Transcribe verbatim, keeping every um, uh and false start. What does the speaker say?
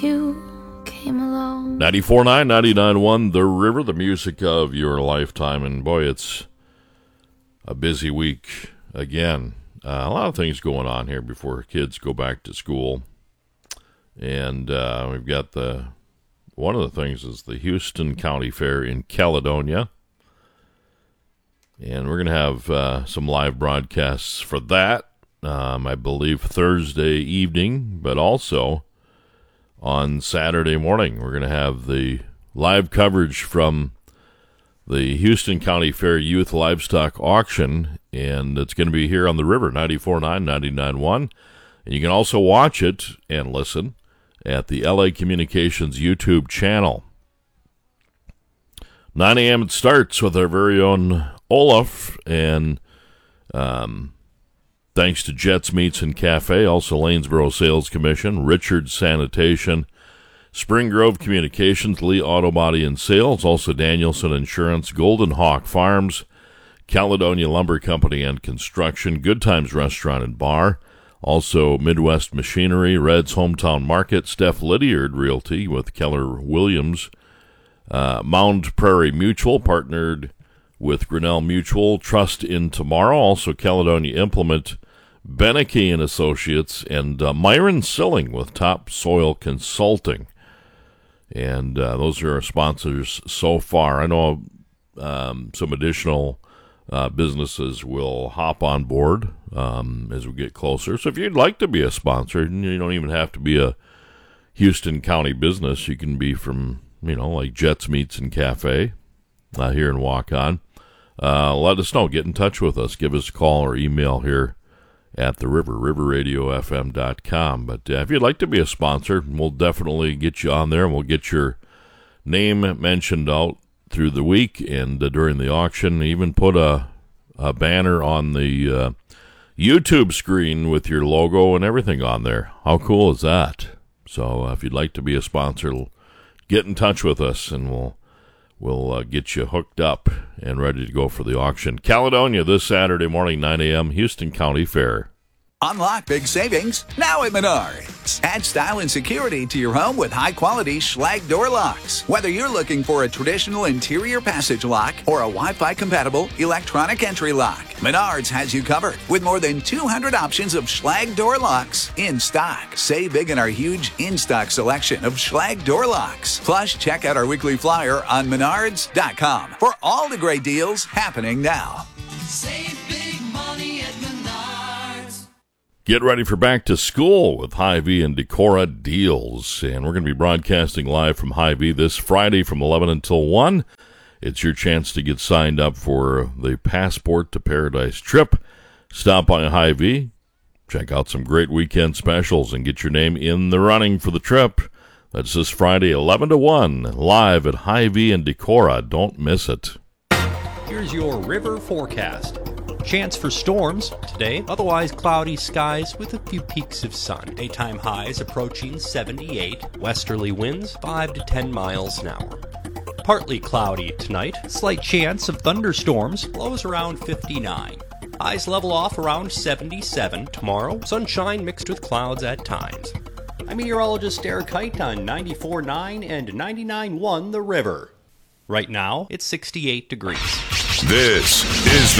You came along. ninety-four point nine, ninety-nine point one, The River, the music of your lifetime. And boy, it's a busy week again. Uh, a lot of things going on here before kids go back to school. And uh, we've got the, one of the things is the Houston County Fair in Caledonia. And we're going to have uh, some live broadcasts for that, um, I believe Thursday evening, but also on Saturday morning. We're going to have the live coverage from the Houston County Fair Youth Livestock Auction, and it's going to be here on the River, ninety-four point nine, ninety-nine point one. And you can also watch it and listen at the L A Communications YouTube channel. nine a.m. it starts with our very own Olaf, and um, thanks to Jets Meats and Cafe, also Lanesboro Sales Commission, Richards Sanitation, Spring Grove Communications, Lee Auto Body and Sales, also Danielson Insurance, Golden Hawk Farms, Caledonia Lumber Company and Construction, Good Times Restaurant and Bar, also Midwest Machinery, Red's Hometown Market, Steph Lydiard Realty with Keller Williams, uh, Mound Prairie Mutual, partnered with Grinnell Mutual, Trust in Tomorrow, also Caledonia Implement, Beneke and Associates, and uh, Myron Silling with Top Soil Consulting. And uh, those are our sponsors so far. I know um, some additional uh, businesses will hop on board um, as we get closer. So if you'd like to be a sponsor, you don't even have to be a Houston County business. You can be from, you know, like Jets Meats and Cafe uh, here in Waukon. Uh, let us know. Get in touch with us. Give us a call or email here at the River, river radio f m dot com. But uh, if you'd like to be a sponsor, we'll definitely get you on there, and we'll get your name mentioned out through the week and uh, during the auction. Even put a, a banner on the uh, YouTube screen with your logo and everything on there. How cool is that? So uh, if you'd like to be a sponsor, get in touch with us, and we'll We'll uh, get you hooked up and ready to go for the auction. Caledonia this Saturday morning, nine a.m., Houston County Fair. Unlock big savings now at Menards. Add style and security to your home with high-quality Schlage door locks. Whether you're looking for a traditional interior passage lock or a Wi-Fi compatible electronic entry lock, Menards has you covered with more than two hundred options of Schlage door locks in stock. Save big in our huge in-stock selection of Schlage door locks. Plus, check out our weekly flyer on menards dot com for all the great deals happening now. Save big money at Menards. Get ready for back to school with Hy-Vee and Decora deals. And we're going to be broadcasting live from Hy-Vee this Friday from eleven until one. It's your chance to get signed up for the Passport to Paradise trip. Stop by Hy-Vee, check out some great weekend specials, and get your name in the running for the trip. That's this Friday, eleven to one, live at Hy-Vee and Decora. Don't miss it. Here's your river forecast. Chance for storms today, otherwise cloudy skies with a few peaks of sun. Daytime highs approaching seventy-eight, westerly winds five to ten miles an hour. Partly cloudy tonight, slight chance of thunderstorms, lows around fifty-nine. Highs level off around seventy-seven tomorrow, sunshine mixed with clouds at times. I'm meteorologist Eric Kite on ninety-four point nine and ninety-nine point one The River. Right now, it's sixty-eight degrees. This is